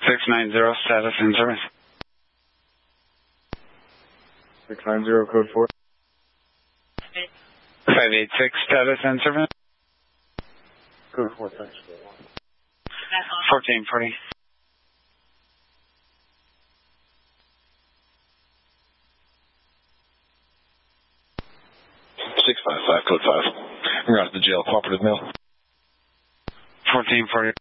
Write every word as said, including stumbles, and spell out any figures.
six nine zero, status in service. six nine zero, code four. five eight six, status in service. Code four, thanks. fourteen forty. six five five, code five. We're out of the jail, cooperative mail. fourteen forty.